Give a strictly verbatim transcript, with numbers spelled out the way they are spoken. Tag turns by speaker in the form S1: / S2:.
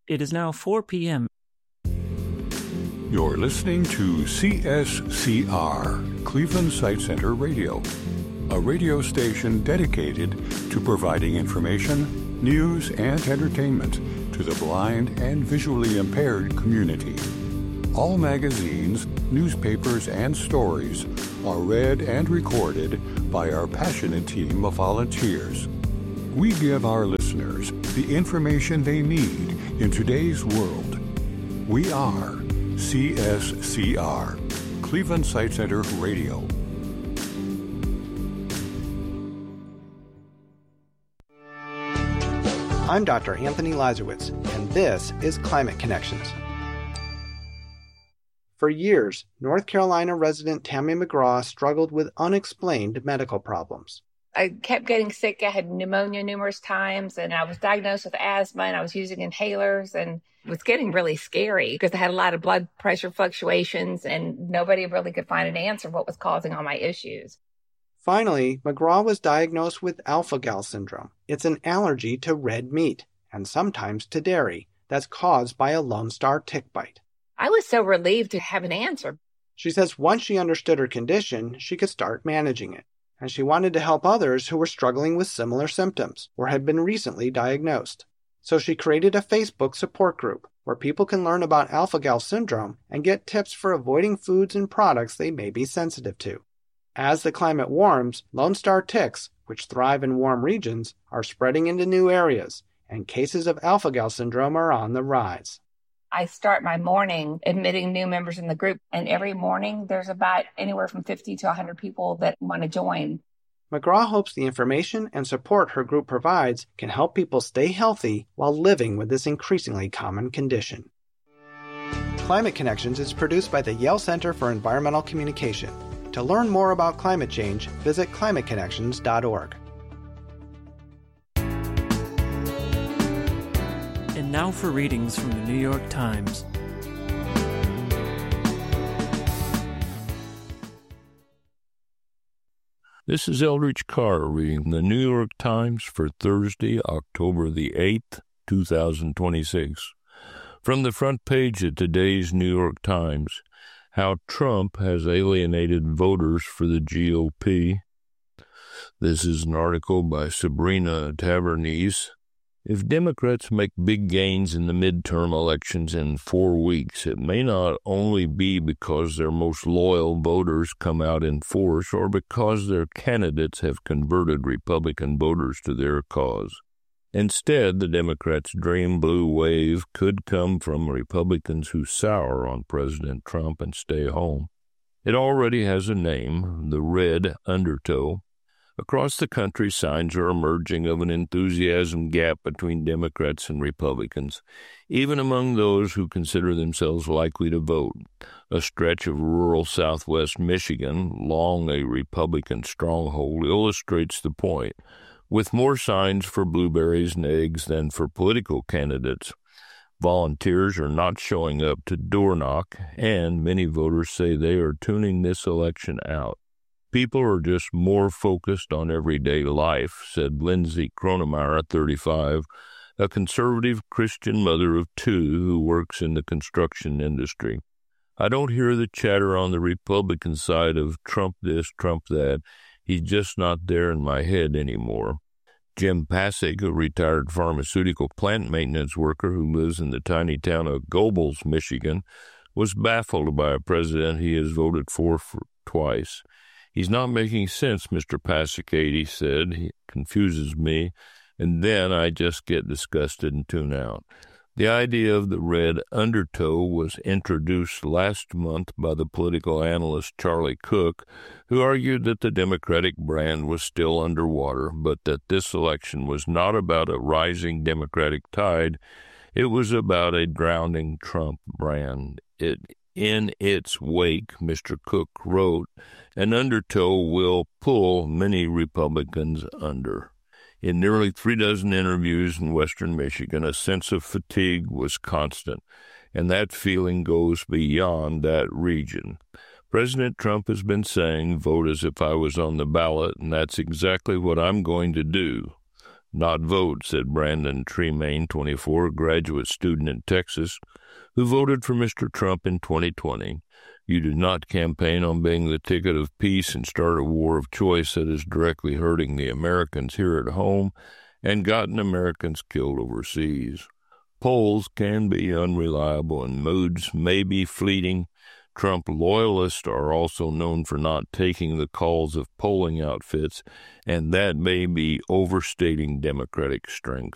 S1: It is now four p.m.
S2: You're listening to C S C R, Cleveland Sight Center Radio, a radio station dedicated to providing information, news, and entertainment to the blind and visually impaired community. All magazines, newspapers, and stories are read and recorded by our passionate team of volunteers. We give our listeners the information they need in today's world. We are C S C R, Cleveland Sight Center Radio.
S3: I'm Doctor Anthony Lazarowitz, and this is Climate Connections. For years, North Carolina resident Tammy McGraw struggled with unexplained medical problems.
S4: I kept getting sick. I had pneumonia numerous times, and I was diagnosed with asthma, and I was using inhalers, and it was getting really scary because I had a lot of blood pressure fluctuations, and nobody really could find an answer what was causing all my issues.
S3: Finally, McGraw was diagnosed with alpha-gal syndrome. It's an allergy to red meat, and sometimes to dairy, that's caused by a Lone Star tick bite.
S4: I was so relieved to have an answer.
S3: She says once she understood her condition, she could start managing it. And she wanted to help others who were struggling with similar symptoms or had been recently diagnosed. So she created a Facebook support group where people can learn about alpha-gal syndrome and get tips for avoiding foods and products they may be sensitive to. As the climate warms, Lone Star ticks, which thrive in warm regions, are spreading into new areas, and cases of alpha-gal syndrome are on the rise.
S4: I start my morning admitting new members in the group, and every morning there's about anywhere from fifty to one hundred people that want to join.
S3: McGraw hopes the information and support her group provides can help people stay healthy while living with this increasingly common condition. Climate Connections is produced by the Yale Center for Environmental Communication. To learn more about climate change, visit climate connections dot org.
S1: And now for readings from the New York Times.
S5: This is Eldridge Carr reading the New York Times for Thursday, October the eighth, two thousand twenty-six. From the front page of today's New York Times, how Trump has alienated voters for the G O P. This is an article by Sabrina Tavernese. If Democrats make big gains in the midterm elections in four weeks, it may not only be because their most loyal voters come out in force or because their candidates have converted Republican voters to their cause. Instead, the Democrats' dream blue wave could come from Republicans who sour on President Trump and stay home. It already has a name, the Red Undertow. Across the country, signs are emerging of an enthusiasm gap between Democrats and Republicans, even among those who consider themselves likely to vote. A stretch of rural southwest Michigan, long a Republican stronghold, illustrates the point. With more signs for blueberries and eggs than for political candidates, volunteers are not showing up to door knock, and many voters say they are tuning this election out. People are just more focused on everyday life, said Lindsay Kronemeyer, thirty-five, a conservative Christian mother of two who works in the construction industry. I don't hear the chatter on the Republican side of Trump this, Trump that. He's just not there in my head anymore. Jim Passig, a retired pharmaceutical plant maintenance worker who lives in the tiny town of Gobles, Michigan, was baffled by a president he has voted for, for twice. He's not making sense, Mister Passig, eighty said. He confuses me, and then I just get disgusted and tune out. The idea of the red undertow was introduced last month by the political analyst Charlie Cook, who argued that the Democratic brand was still underwater, but that this election was not about a rising Democratic tide. It was about a drowning Trump brand. It In its wake, Mister Cook wrote, an undertow will pull many Republicans under. In nearly three dozen interviews in western Michigan, a sense of fatigue was constant, and that feeling goes beyond that region. President Trump has been saying, vote as if I was on the ballot, and that's exactly what I'm going to do. not vote, said Brandon Tremaine, twenty-four, graduate student in Texas, who voted for Mister Trump in twenty twenty. You do not campaign on being the ticket of peace and start a war of choice that is directly hurting the Americans here at home and gotten Americans killed overseas. Polls can be unreliable and moods may be fleeting. Trump loyalists are also known for not taking the calls of polling outfits, and that may be overstating Democratic strength.